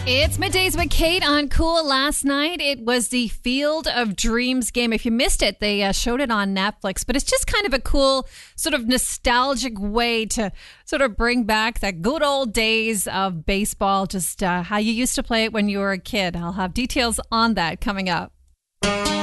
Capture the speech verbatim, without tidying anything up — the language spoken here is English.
It's Middays with Kate on Cool. Last night, it was the Field of Dreams game. If you missed it, they uh, showed it on Netflix, but it's just kind of a cool sort of nostalgic way to sort of bring back that good old days of baseball, just uh, how you used to play it when you were a kid. I'll have details on that coming up.